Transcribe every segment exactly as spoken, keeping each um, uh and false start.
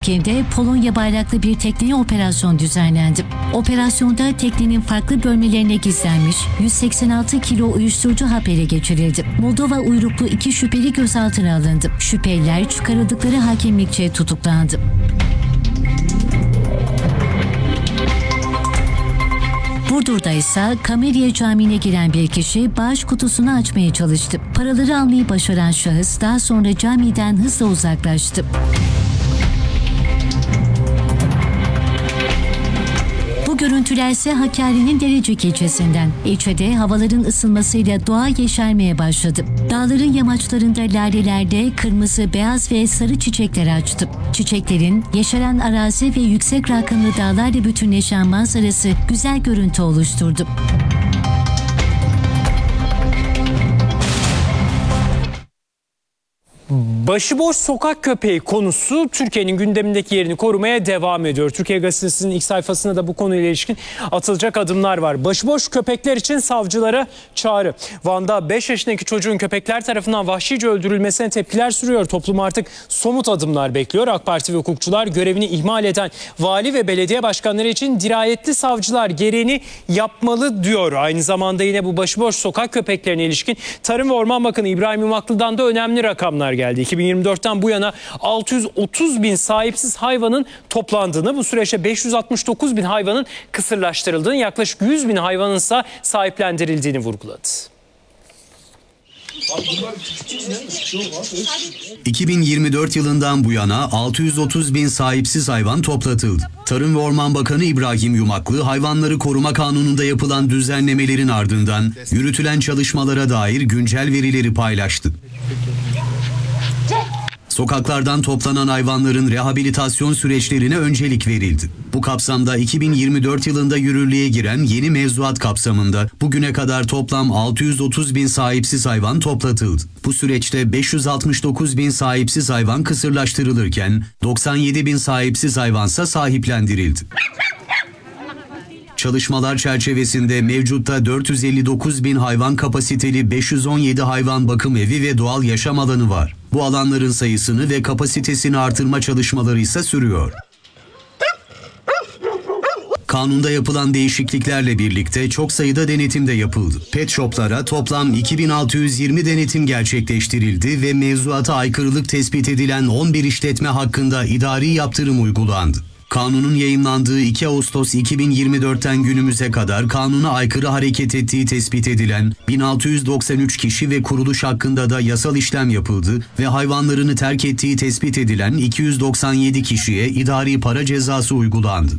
mevkiinde Polonya bayraklı bir tekneye operasyon düzenlendi. Operasyonda teknenin farklı bölmelerine gizlenmiş yüz seksen altı kilo uyuşturucu hap ele geçirildi. Moldova uyruklu iki şüpheli gözaltına alındı. Şüpheliler çıkarıldıkları hakimlikçe tutuklandı. Burdur'da ise Kameriye Camii'ne giren bir kişi bağış kutusunu açmaya çalıştı. Paraları almayı başaran şahıs daha sonra camiden hızla uzaklaştı. Bu görüntüler ise Hakkari'nin Derecik ilçesinden. İlçede havaların ısınmasıyla doğa yeşermeye başladı. Dağların yamaçlarında lalelerde kırmızı, beyaz ve sarı çiçekler açtı. Çiçeklerin yeşeren arazi ve yüksek rakımlı dağlarla bütünleşen manzarası güzel görüntü oluşturdu. Başıboş sokak köpeği konusu Türkiye'nin gündemindeki yerini korumaya devam ediyor. Türkiye Gazetesi'nin ilk sayfasında da bu konuyla ilişkin atılacak adımlar var. Başıboş köpekler için savcılara çağrı. Van'da beş yaşındaki çocuğun köpekler tarafından vahşice öldürülmesine tepkiler sürüyor. Toplum artık somut adımlar bekliyor. AK Parti ve hukukçular görevini ihmal eden vali ve belediye başkanları için dirayetli savcılar gereğini yapmalı diyor. Aynı zamanda yine bu başıboş sokak köpeklerine ilişkin Tarım ve Orman Bakanı İbrahim Yumaklı'dan da önemli rakamlar geldi. iki bin yirmi dörtten bu yana altı yüz otuz bin sahipsiz hayvanın toplandığını, bu süreçte beş yüz altmış dokuz bin hayvanın kısırlaştırıldığını, yaklaşık yüz bin hayvanın ise sahiplendirildiğini vurguladı. iki bin yirmi dört yılından bu yana altı yüz otuz bin sahipsiz hayvan toplatıldı. Tarım ve Orman Bakanı İbrahim Yumaklı, Hayvanları Koruma Kanunu'nda yapılan düzenlemelerin ardından yürütülen çalışmalara dair güncel verileri paylaştı. Sokaklardan toplanan hayvanların rehabilitasyon süreçlerine öncelik verildi. Bu kapsamda iki bin yirmi dört yılında yürürlüğe giren yeni mevzuat kapsamında bugüne kadar toplam altı yüz otuz bin sahipsiz hayvan toplatıldı. Bu süreçte beş yüz altmış dokuz bin sahipsiz hayvan kısırlaştırılırken doksan yedi bin sahipsiz hayvansa sahiplendirildi. Çalışmalar çerçevesinde mevcutta dört yüz elli dokuz bin hayvan kapasiteli beş yüz on yedi hayvan bakım evi ve doğal yaşam alanı var. Bu alanların sayısını ve kapasitesini artırma çalışmaları ise sürüyor. Kanunda yapılan değişikliklerle birlikte çok sayıda denetim de yapıldı. Pet shoplara toplam iki bin altı yüz yirmi denetim gerçekleştirildi ve mevzuata aykırılık tespit edilen on bir işletme hakkında idari yaptırım uygulandı. Kanunun yayımlandığı iki Ağustos iki bin yirmi dörtten günümüze kadar kanuna aykırı hareket ettiği tespit edilen bin altı yüz doksan üç kişi ve kuruluş hakkında da yasal işlem yapıldı ve hayvanlarını terk ettiği tespit edilen iki yüz doksan yedi kişiye idari para cezası uygulandı.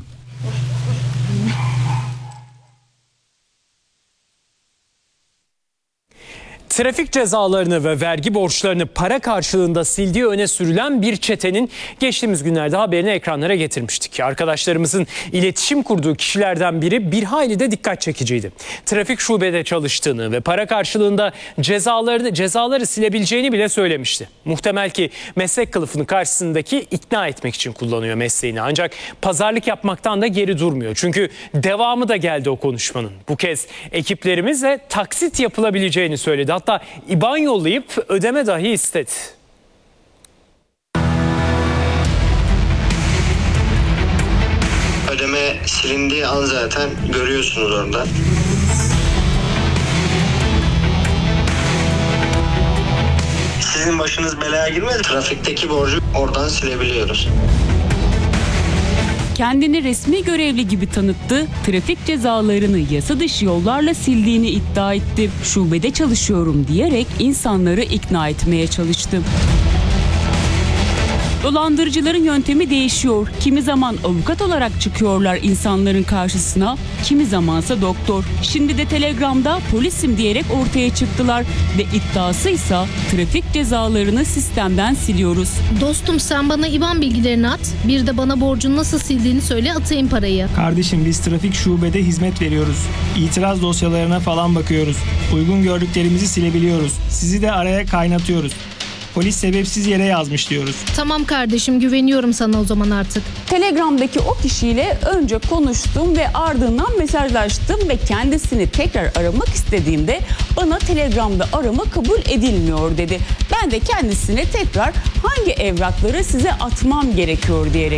Trafik cezalarını ve vergi borçlarını para karşılığında sildiği öne sürülen bir çetenin geçtiğimiz günlerde haberini ekranlara getirmiştik. Arkadaşlarımızın iletişim kurduğu kişilerden biri bir hayli de dikkat çekiciydi. Trafik şubede çalıştığını ve para karşılığında cezaları, cezaları silebileceğini bile söylemişti. Muhtemel ki meslek kılıfını karşısındaki ikna etmek için kullanıyor mesleğini. Ancak pazarlık yapmaktan da geri durmuyor. Çünkü devamı da geldi o konuşmanın. Bu kez ekiplerimizle taksit yapılabileceğini söyledi. Hatta İban yollayıp ödeme dahi istedi. Ödeme silindiği an zaten görüyorsunuz orada. Sizin başınız belaya girmez. Trafikteki borcu oradan silebiliyoruz. Kendini resmi görevli gibi tanıttı, trafik cezalarını yasa dışı yollarla sildiğini iddia etti. Şubede çalışıyorum diyerek insanları ikna etmeye çalıştı. Dolandırıcıların yöntemi değişiyor. Kimi zaman avukat olarak çıkıyorlar insanların karşısına, kimi zamansa doktor. Şimdi de Telegram'da polisim diyerek ortaya çıktılar ve iddiası ise trafik cezalarını sistemden siliyoruz. Dostum sen bana İban bilgilerini at, bir de bana borcunu nasıl sildiğini söyle, atayım parayı. Kardeşim biz trafik şubede hizmet veriyoruz. İtiraz dosyalarına falan bakıyoruz. Uygun gördüklerimizi silebiliyoruz. Sizi de araya kaynatıyoruz. Polis sebepsiz yere yazmış diyoruz. Tamam kardeşim, güveniyorum sana o zaman artık. Telegram'daki o kişiyle önce konuştum ve ardından mesajlaştım ve kendisini tekrar aramak istediğimde bana Telegram'da arama kabul edilmiyor dedi. Ben de kendisine tekrar hangi evrakları size atmam gerekiyor diyerek